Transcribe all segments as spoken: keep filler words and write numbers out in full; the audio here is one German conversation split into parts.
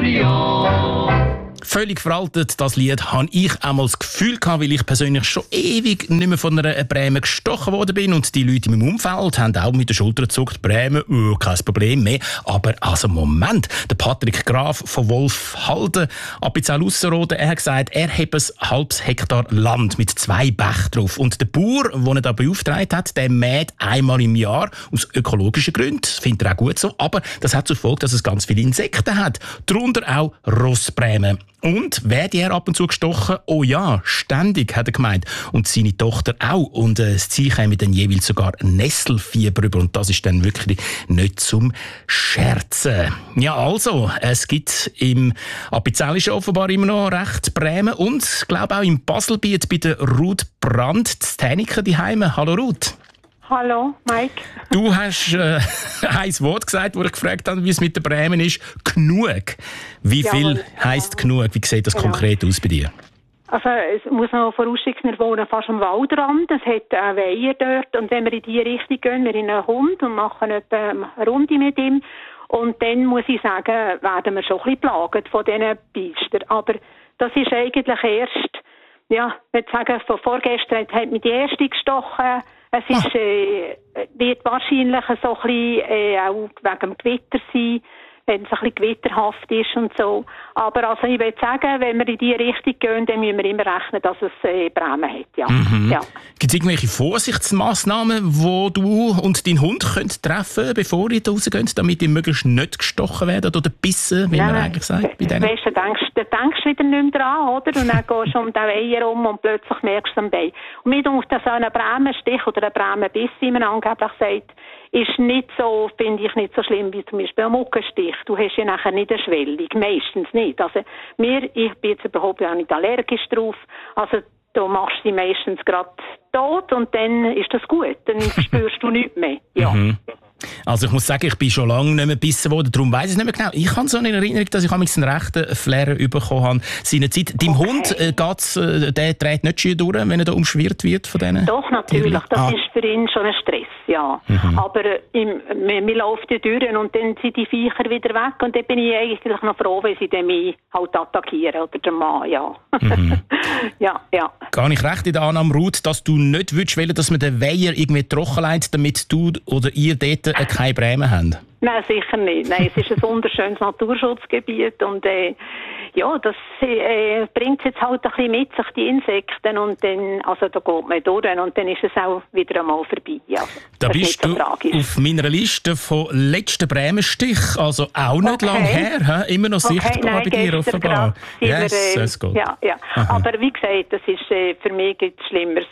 Studio. Völlig veraltet, das Lied, habe ich einmal das Gefühl gehabt, weil ich persönlich schon ewig nicht mehr von einer Bremen gestochen worden bin und die Leute in meinem Umfeld haben auch mit der Schulter gezuckt, Bremen, oh, kein Problem mehr. Aber also Moment, der Patrick Graf von Wolfhalden, Appenzell-Ausserrhoden, er hat gesagt, er hat ein halbes Hektar Land mit zwei Bächen drauf. Und der Bauer, den er da beauftragt hat, der mäht einmal im Jahr aus ökologischen Gründen, findet er auch gut so, aber das hat zur Folge, dass es ganz viele Insekten hat, darunter auch Rossbremen. Und werde er ab und zu gestochen? Oh ja, ständig, hat er gemeint. Und seine Tochter auch. Und äh, das Ziel käme dann jeweils sogar Nesselfieber über. Und das ist dann wirklich nicht zum Scherzen. Ja, also, es gibt im Appenzell ist offenbar immer noch recht Bremen. Und ich glaube auch im Baselbiet bei der Ruth Brandt, zu Täniken daheim. Hallo Ruth. Hallo, Mike. Du hast äh, ein Wort gesagt, wo ich gefragt habe, wie es mit der Bremen ist. Genug. Wie viel Jawohl. heisst genug? Wie sieht das Genau. konkret aus bei dir? Also, es muss noch vorausschicken, wir wohnen fast am Waldrand. Es hat einen Weiher dort. Und wenn wir in die Richtung gehen, wir in einen Hund und machen etwa eine Runde mit ihm. Und dann muss ich sagen, werden wir schon ein bisschen plagt von diesen Biestern. Aber das ist eigentlich erst, ja, ich würde sagen, von vorgestern hat mich die erste gestochen. Es ist, äh, wird wahrscheinlich so ein bisschen, äh, auch wegen dem Gewitter sein, wenn es ein bisschen gewitterhaft ist und so. Aber also ich würde sagen, wenn wir in diese Richtung gehen, dann müssen wir immer rechnen, dass es äh, Bremen hat. Ja. Mhm. Ja. Gibt es irgendwelche Vorsichtsmaßnahmen, die du und dein Hund könnt treffen könnt, bevor ihr da rausgeht, damit ihr möglichst nicht gestochen werdet oder bissen, wie man eigentlich sagt? Bei denen? Weißt du, dann denkst, dann denkst du wieder nicht mehr dran, oder? Und dann gehst du um den Weiher um und plötzlich merkst du am Bein. Und mir denkt, dass ein Bremenstich oder ein Bremenbiss, wie man angeblich sagt, ist nicht so, finde ich, nicht so schlimm wie zum Beispiel ein Muckenstich. Du hast ja nachher nicht eine Schwellung, meistens nicht. Also mir, ich bin jetzt überhaupt auch nicht allergisch drauf. Also du machst sie meistens gerade tot und dann ist das gut. Dann spürst du nichts mehr. Ja. Mhm. Also ich muss sagen, ich bin schon lange nicht mehr gebissen worden, darum weiss ich es nicht mehr genau. Ich habe so eine Erinnerung, dass ich einen rechten Flair bekommen habe seinerzeit. Deinem Okay. Hund, äh, geht's, äh, der dreht nicht schön durch, wenn er da umschwirrt wird von denen? Doch, natürlich. Das Ah. ist für ihn schon ein Stress, ja. Mhm. Aber äh, im, wir, wir laufen ja durch und dann sind die Viecher wieder weg und dann bin ich eigentlich noch froh, wenn sie dann mich halt attackieren oder der Mann, ja. Mhm. ja, ja. Gar nicht recht in der Annahme, Ruth, dass du nicht willst, dass man den Weiher irgendwie trocken leitet, damit du oder ihr dort äh, keine Bremen habt? Nein, sicher nicht. Nein, es ist ein wunderschönes Naturschutzgebiet und äh, ja, das äh, bringt jetzt halt ein bisschen mit sich, die Insekten, und dann, also da geht man durch und dann ist es auch wieder einmal vorbei. Ja, Da das ist bist nicht so du tragisch. auf meiner Liste von letzten Bremenstich, also auch nicht Okay. lang her, he? Immer noch sichtbar Okay, nein, bei dir gestern offenbar. gerade sind wir, Yes, äh, es geht. ja, ja. Aber wie gesagt, das ist, äh, für mich gibt's Schlimmeres.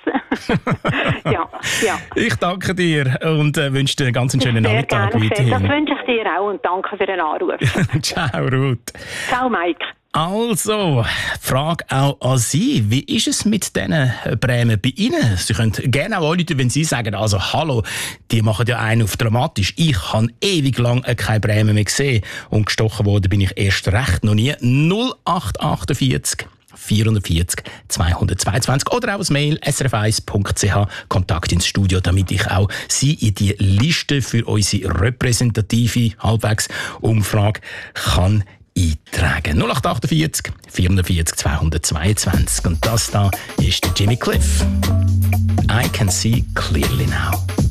ja, ja. Ich danke dir und äh, wünsche dir einen ganz schönen Sehr Nachmittag gerne. Das weiterhin. wünsche ich dir auch und danke für den Anruf. Ciao, Ruth. Ciao, Mike. Also, Frage auch an Sie. Wie ist es mit diesen Bremen bei Ihnen? Sie können gerne auch anrufen, wenn Sie sagen, also hallo, die machen ja einen auf dramatisch. Ich habe ewig lang keine Bremen mehr gesehen und gestochen worden bin ich erst recht noch nie. null acht achtundvierzig vierundvierzig zweihundertzweiundzwanzig oder auch das Mail s r f eins punkt c h, Kontakt ins Studio, damit ich auch Sie in die Liste für unsere repräsentative halbwegs Umfrage kann eintragen. null acht achtundvierzig vierundvierzig zweihundertzweiundzwanzig. Und das da ist der Jimmy Cliff. I can see clearly now.